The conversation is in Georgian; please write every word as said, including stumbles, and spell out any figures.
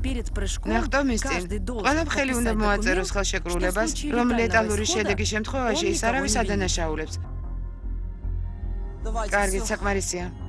ნახტომის წინ ყველა მხელი უნდა მოაწეროს ხელშეკრულებას, რომ ლეტალური შედეგის შემთხვევაში ის არავის ადანაშაულებს. კარგით, საკმარისია.